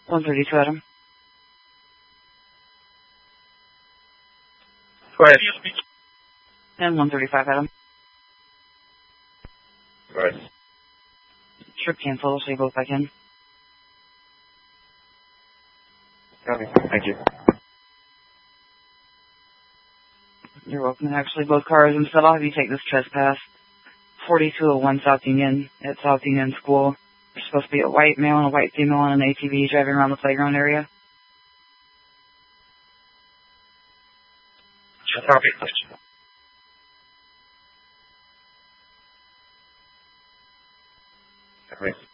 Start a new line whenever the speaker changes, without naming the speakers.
132 Adam.
Go ahead.
And 135 Adam.
Go ahead.
Trip cancel, so you both back in.
Okay, thank you.
You're welcome. Actually, both cars, instead I'll have you take this trespass. 4201 South Union at South Union School. There's supposed to be a white male and a white female on an ATV driving around the playground area.
Copy. Copy.